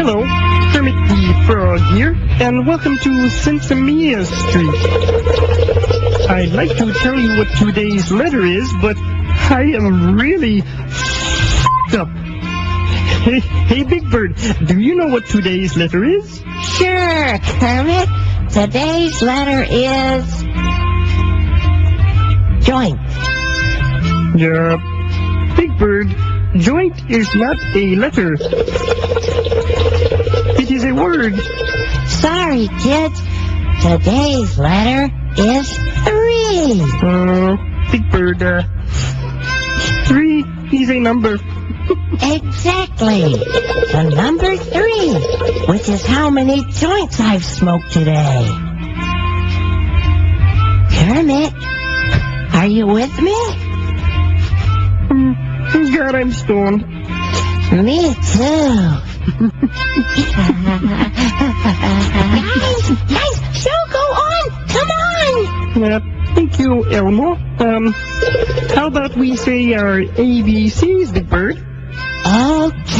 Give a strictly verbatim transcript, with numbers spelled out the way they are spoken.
Hello, Kermit the Frog here, and welcome to Sesame Street. I'd like to tell you what today's letter is, but I am really f***ed up. Hey, hey, Big Bird, do you know what today's letter is? Sure, Kermit. Today's letter is joint. Yeah, Big Bird, joint is not a letter. It is a word. Sorry, kids. Today's letter is three. Uh, Big Bird, uh, three is a number. Exactly. The number three, which is how many joints I've smoked today. Kermit, are you with me? Mm, God, I'm stoned. Me too. guys, guys, show go on. Come on. Uh, thank you, Elmo. Um, how about we say our A B Cs, Big Bird? Okay.